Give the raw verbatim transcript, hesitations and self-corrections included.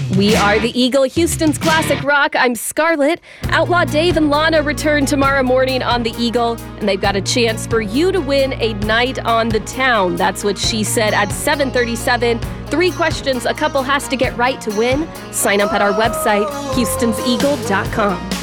We are the Eagle, Houston's classic rock. I'm Scarlett. Outlaw Dave and Lana return tomorrow morning on the Eagle, and they've got a chance for you to win a night on the town. That's what she said at seven thirty-seven. Three questions a couple has to get right to win. Sign up at our website, houstons eagle dot com.